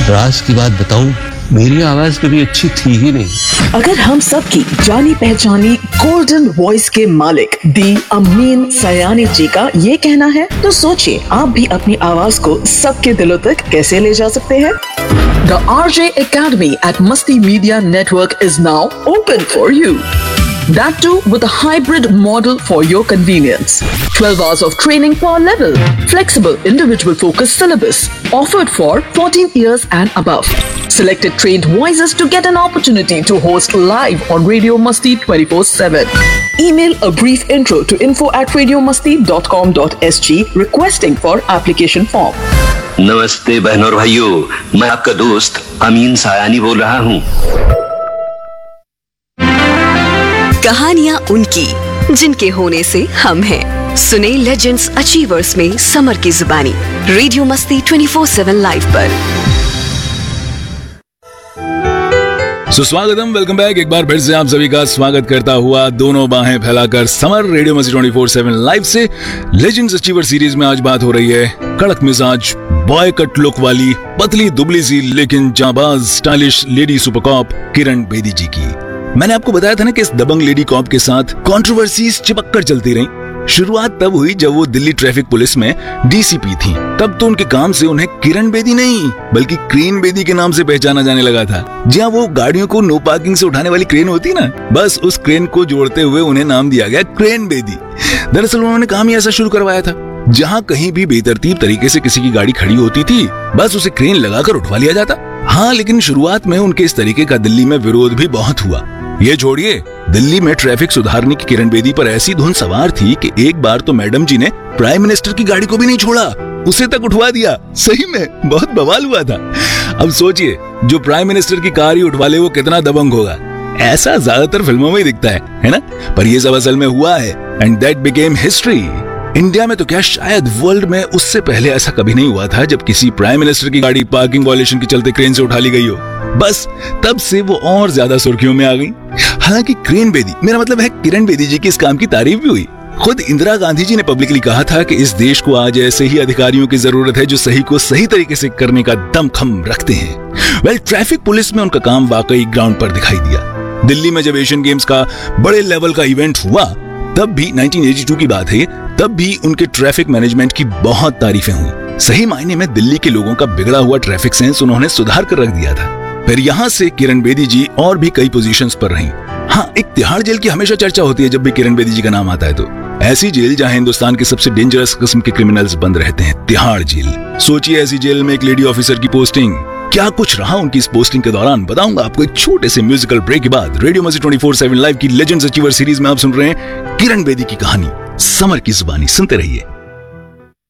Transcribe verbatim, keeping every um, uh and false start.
राज की बात बताऊं, मेरी आवाज कभी अच्छी थी ही नहीं। अगर हम सब की जानी पहचानी गोल्डन वॉइस के मालिक दी अमीन सयानी जी का ये कहना है, तो सोचिए आप भी अपनी आवाज को सबके दिलों तक कैसे ले जा सकते हैं। The R J Academy at Masti Media Network is now open for you. That too with a hybrid model for your convenience. twelve hours of training per level. Flexible individual focused syllabus. Offered for fourteen years and above. Selected trained voices to get an opportunity to host live on Radio Masti twenty-four seven. Email a brief intro to info at radiomasti dot com dot s g requesting for application form. नमस्ते बहनों और भाइयों, मैं आपका दोस्त अमीन सायानी बोल रहा हूँ। कहानियाँ उनकी जिनके होने से हम हैं। सुने लेजेंड्स अचीवर्स में समर की जुबानी रेडियो मस्ती ट्वेंटी फोर सेवन लाइव पर। सुस्वागतम, वेलकम बैक। एक बार फिर से आप सभी का स्वागत करता हुआ दोनों बाहें फैलाकर समर रेडियो मस्ती ट्वेंटी फोर सेवन लाइव से लेजेंड्स अचीवर सीरीज में आज बात हो रही है कड़क मिजाज बॉय कट लुक वाली पतली दुबली सी लेकिन जाबाज stylish lady super cop Kiran Bedi जी की। मैंने आपको बताया था ना कि इस दबंग लेडी कॉप के साथ कंट्रोवर्सीज चिपक कर चलती रही। शुरुआत तब हुई जब वो दिल्ली ट्रैफिक पुलिस में डी सी पी थी। तब तो उनके काम से उन्हें किरण बेदी नहीं बल्कि क्रेन बेदी के नाम से पहचाना जाने लगा था। जहाँ वो गाड़ियों को नो पार्किंग से उठाने वाली क्रेन होती ना, बस उस क्रेन को जोड़ते हुए उन्हें नाम दिया गया क्रेन बेदी। दरअसल उन्होंने काम ही ऐसा शुरू करवाया था, जहाँ कहीं भी बेतरतीब तरीके से किसी की गाड़ी खड़ी होती थी बस उसे क्रेन लगाकर उठवा लिया जाता। हाँ, लेकिन शुरुआत में उनके इस तरीके का दिल्ली में विरोध भी बहुत हुआ। ये छोड़िए, दिल्ली में ट्रैफिक सुधारने की किरण बेदी पर ऐसी धुन सवार थी कि एक बार तो मैडम जी ने प्राइम मिनिस्टर की गाड़ी को भी नहीं छोड़ा, उसे तक उठवा दिया। सही में बहुत बवाल हुआ था। अब सोचिए, जो प्राइम मिनिस्टर की कार ही उठवा ले वो कितना दबंग होगा। ऐसा ज्यादातर फिल्मों में ही दिखता है, है ना? पर ये सब असल में हुआ है and that became history. India में तो क्या शायद वर्ल्ड में उससे पहले ऐसा कभी नहीं हुआ था जब किसी प्राइम मिनिस्टर की गाड़ी पार्किंग वायलेशन के चलते क्रेन से उठा ली गई हो। बस तब से वो और ज्यादा सुर्खियों में आ गई। हालांकि क्रेन बेदी, मेरा मतलब है किरण बेदी जी की इस काम की तारीफ भी हुई। खुद इंदिरा गांधी जी ने पब्लिकली कहा था कि इस देश को आज ऐसे ही अधिकारियों की जरूरत है जो सही को सही तरीके से करने का दमखम रखते हैं। वेल, ट्रैफिक पुलिस में उनका काम वाकई ग्राउंड पर दिखाई दिया। दिल्ली में जब एशियन गेम्स का बड़े लेवल का इवेंट हुआ तब भी नाइनटीन एटी टू की बात है, तब भी उनके ट्रैफिक मैनेजमेंट की बहुत तारीफें हुई। सही मायने में दिल्ली के लोगों का बिगड़ा हुआ ट्रैफिक सेंस उन्होंने सुधार कर रख दिया था। फिर यहाँ से किरण बेदी जी और भी कई पोजीशंस पर रहीं। हाँ, एक तिहाड़ जेल की हमेशा चर्चा होती है जब भी किरण बेदी जी का नाम आता है, तो ऐसी जेल जहाँ हिंदुस्तान के सबसे डेंजरस किस्म के क्रिमिनल्स बंद रहते हैं, तिहाड़ जेल। सोचिए, ऐसी जेल में एक लेडी ऑफिसर की पोस्टिंग, क्या कुछ रहा उनकी इस पोस्टिंग के दौरान, बताऊंगा आपको एक छोटे से म्यूजिकल ब्रेक के बाद। रेडियो मस्ती ट्वेंटी फोर सेवन लाइव की लेजेंड्स अचीवर सीरीज में आप सुन रहे हैं किरण बेदी की कहानी समर की जुबानी। सुनते रहिए।